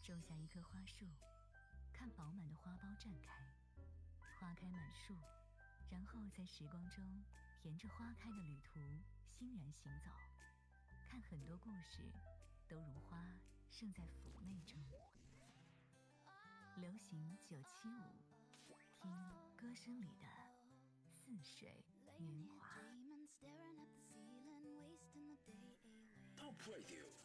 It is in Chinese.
种下一棵花树，看饱满的花苞绽开，花开满树，然后在时光中沿着花开的旅途欣然行走，看很多故事都如花盛在妩媚中。流行975，听歌声里的似水年华。 Top Radio